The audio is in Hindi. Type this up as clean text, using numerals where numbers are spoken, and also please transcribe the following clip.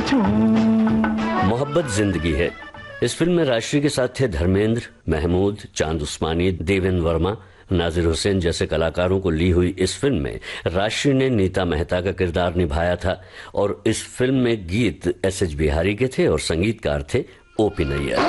मोहब्बत जिंदगी है। इस फिल्म में राजश्री के साथ थे धर्मेंद्र, महमूद, चांद उस्मानी, देवेंद्र वर्मा, नाजिर हुसैन जैसे कलाकारों को ली हुई इस फिल्म में राजश्री ने नीता मेहता का किरदार निभाया था और इस फिल्म में गीत एस.एच. बिहारी के थे और संगीतकार थे ओ.पी. नैयर।